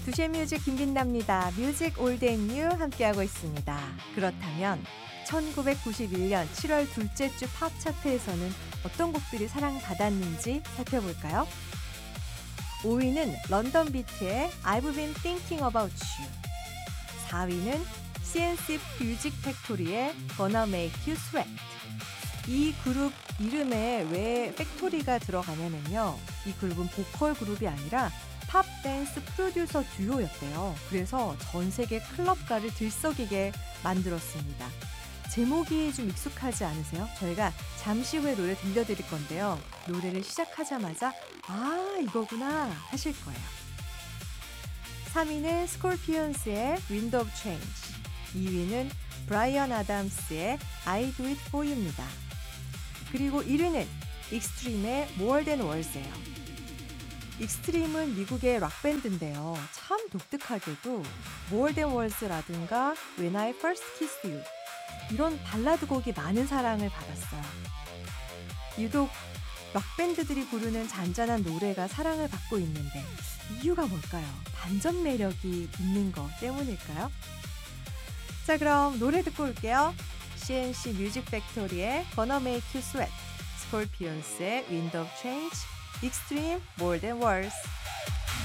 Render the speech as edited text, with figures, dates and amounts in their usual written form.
두시의 뮤직 김빛납니다. 뮤직 올드 앤 뉴 함께하고 있습니다. 그렇다면 1991년 7월 둘째 주 팝 차트에서는 어떤 곡들이 사랑받았는지 살펴볼까요? 5위는 런던 비트의 I've been thinking about you. 4위는 CNC 뮤직 팩토리의 Gonna make you sweat. 이 그룹 이름에 왜 팩토리가 들어가냐면요. 이 그룹은 보컬 그룹이 아니라 팝 댄스 프로듀서 듀오였대요. 그래서 전 세계 클럽가를 들썩이게 만들었습니다. 제목이 좀 익숙하지 않으세요? 저희가 잠시 후에 노래 들려드릴 건데요. 노래를 시작하자마자 아 이거구나 하실 거예요. 3위는 스콜피언스의 Wind of Change, 2위는 브라이언 아담스의 I Do It For You입니다. 그리고 1위는 익스트림의 More Than Words예요. 익스트림은 미국의 락밴드인데요. 참 독특하게도 More Than Words라든가 When I First Kissed You 이런 발라드 곡이 많은 사랑을 받았어요. 유독 락밴드들이 부르는 잔잔한 노래가 사랑을 받고 있는데 이유가 뭘까요? 반전 매력이 있는 것 때문일까요? 자, 그럼 노래 듣고 올게요. CNC 뮤직 팩토리의 Gonna Make You Sweat, 스콜피언스의 Wind of Change, 익스트림 More Than Words.